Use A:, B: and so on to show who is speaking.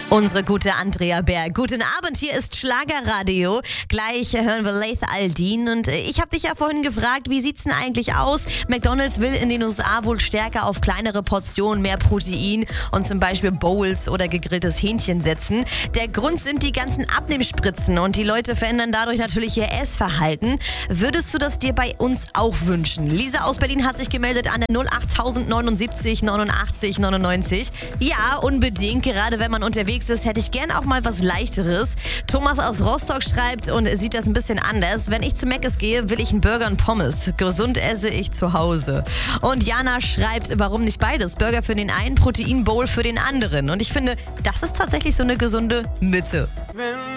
A: Unsere gute Andrea Berg. Guten Abend, hier ist Schlagerradio. Gleich hören wir Laith Al-Deen und ich habe dich ja vorhin gefragt, wie sieht's denn eigentlich aus? McDonald's will in den USA wohl stärker auf kleinere Portionen, mehr Protein und zum Beispiel Bowls oder gegrilltes Hähnchen setzen. Der Grund sind die ganzen Abnehmspritzen und die Leute verändern dadurch natürlich ihr Essverhalten. Würdest du das dir bei uns auch wünschen? Lisa aus Berlin hat sich gemeldet an der 08079 89 99. Ja, unbedingt, gerade wenn man unterwegs ist, hätte ich gern auch mal was Leichteres. Thomas aus Rostock schreibt und sieht das ein bisschen anders. Wenn ich zu Mc's gehe, will ich einen Burger und Pommes. Gesund esse ich zu Hause. Und Jana schreibt, warum nicht beides? Burger für den einen, Proteinbowl für den anderen. Und ich finde, das ist tatsächlich so eine gesunde Mitte.